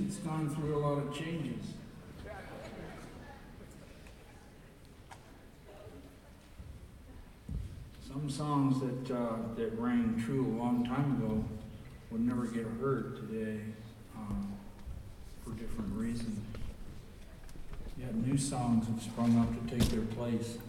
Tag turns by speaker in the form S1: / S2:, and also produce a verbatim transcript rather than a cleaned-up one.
S1: It's gone through a lot of changes. Some songs that uh, that rang true a long time ago would never get heard today um, for different reasons. You have new songs that sprung up to take their place.